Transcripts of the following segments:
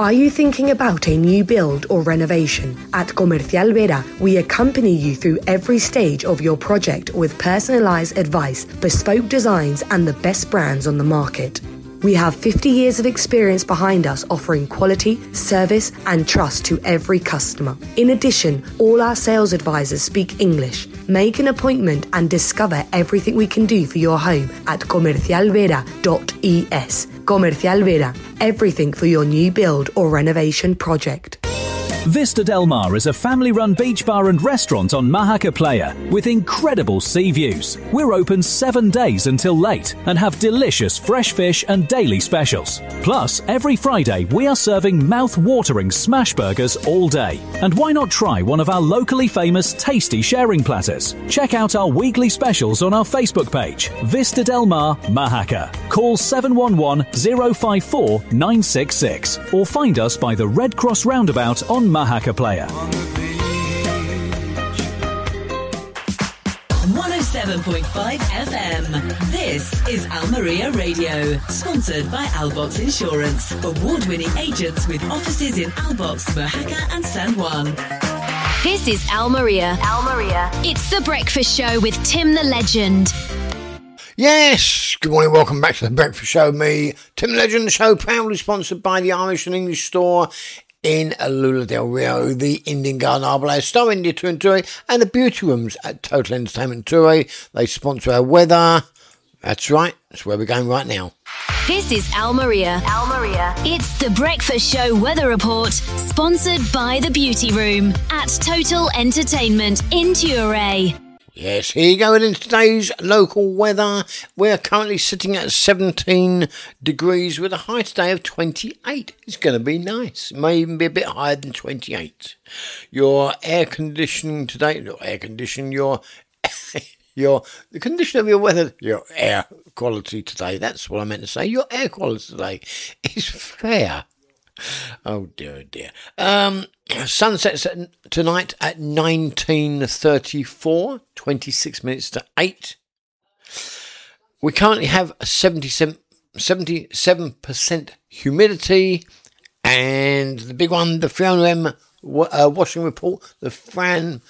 Are you thinking about a new build or renovation? At Comercial Vera, we accompany you through every stage of your project with personalised advice, bespoke designs and the best brands on the market. We have 50 years of experience behind us offering quality, service and trust to every customer. In addition, all our sales advisors speak English. Make an appointment and discover everything we can do for your home at comercialvera.es. Comercial Vera, everything for your new build or renovation project. Vista Del Mar is a family-run beach bar and restaurant on Mahaca Playa with incredible sea views. We're open 7 days until late and have delicious fresh fish and daily specials. Plus, every Friday we are serving mouth-watering smash burgers all day. And why not try one of our locally famous tasty sharing platters? Check out our weekly specials on our Facebook page, Vista Del Mar Mahaca. Call 711-054-966 or find us by the Red Cross Roundabout on Mahaca Playa. 107.5 FM. This is Almeria Radio, sponsored by Albox Insurance, award-winning agents with offices in Albox, Mahaca and San Juan. This is Almeria. It's The Breakfast Show with Tim the Legend. Yes, good morning, welcome back to The Breakfast Show. Me, Tim the Legend, the show proudly sponsored by the Irish and English store in Lula del Rio, the Indian Garden Arbor, Star India Tour and Tour, and the Beauty Rooms at Total Entertainment Tour. They sponsor our weather. That's right, that's where we're going right now. This is Almeria. It's The Breakfast Show weather report, sponsored by the Beauty Room at Total Entertainment in Tour. Yes, here you go. And in today's local weather, we're currently sitting at 17 degrees with a high today of 28. It's going to be nice. It may even be a bit higher than 28. Your air conditioning today, not air conditioning, the condition of your weather, your air quality today, that's what I meant to say. Your air quality today is fair. Oh dear. Sunsets tonight at 19:34, 26 minutes to 8. We currently have a 77% humidity, and the big one, the Fiona M washing report, the Fran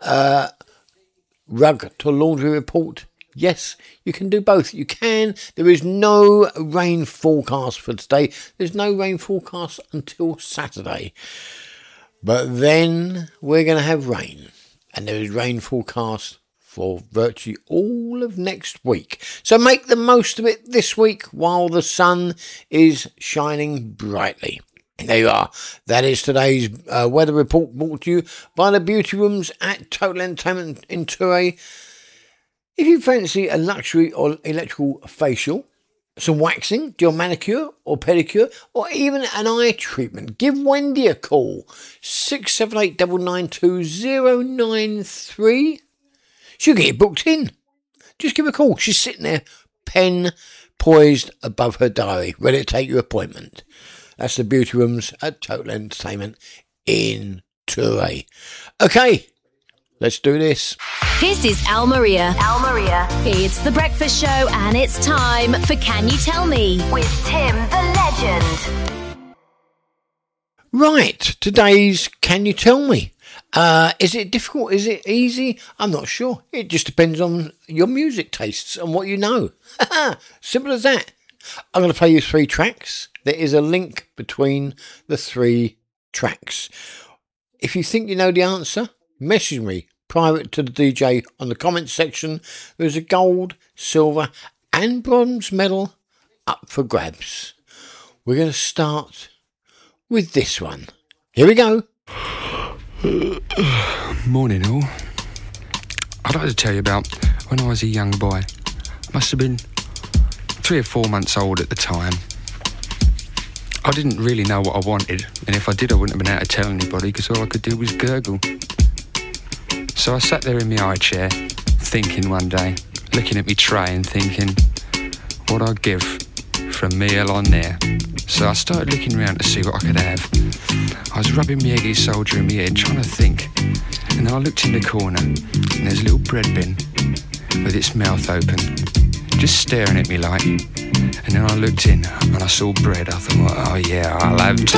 rug to laundry report. Yes, you can do both. You can. There is no rain forecast for today. There's no rain forecast until Saturday. But then we're going to have rain. And there is rain forecast for virtually all of next week. So make the most of it this week while the sun is shining brightly. There you are. That is today's weather report brought to you by the Beauty Rooms at Total Entertainment in Tour. If you fancy a luxury or electrical facial, some waxing, do your manicure or pedicure, or even an eye treatment, give Wendy a call. 678 992 093. She'll get you booked in. Just give her a call. She's sitting there, pen poised above her diary, ready to take your appointment. That's the Beauty Rooms at Total Entertainment in Tour. Okay. Let's do this. This is Almeria. It's The Breakfast Show and it's time for Can You Tell Me? With Tim the Legend. Right, today's Can You Tell Me? Is it difficult? Is it easy? I'm not sure. It just depends on your music tastes and what you know. Simple as that. I'm going to play you 3 tracks. There is a link between the 3 tracks. If you think you know the answer, message me private to the DJ on the comments section. There's a gold, silver and bronze medal up for grabs. We're going to start with this one. Here we go. Morning all. I'd like to tell you about when I was a young boy. I must have been 3 or 4 months old at the time. I didn't really know what I wanted, and if I did I wouldn't have been able to tell anybody because all I could do was gurgle. So I sat there in my high chair, thinking one day, looking at me tray and thinking, what I'd give for a meal on there. So I started looking around to see what I could have. I was rubbing my eggy soldier in my head, trying to think. And then I looked in the corner, and there's a little bread bin with its mouth open, just staring at me like. And then I looked in, and I saw bread. I thought, oh yeah, I'll have